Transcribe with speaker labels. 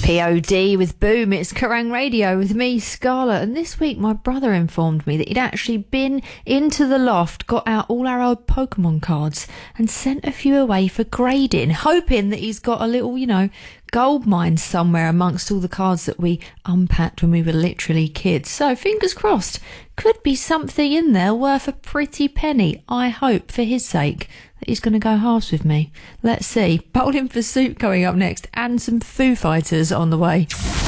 Speaker 1: POD with Boom. It's Kerrang Radio with me, Scarlett, and this week my brother informed me that he'd actually been into the loft, got out all our old Pokemon cards and sent a few away for grading, hoping that he's got a little, gold mine somewhere amongst all the cards that we unpacked when we were literally kids. So fingers crossed, could be something in there worth a pretty penny. I hope, for his sake, that he's going to go halves with me. Let's see. Bowling for Soup coming up next, and some Foo Fighters on the way.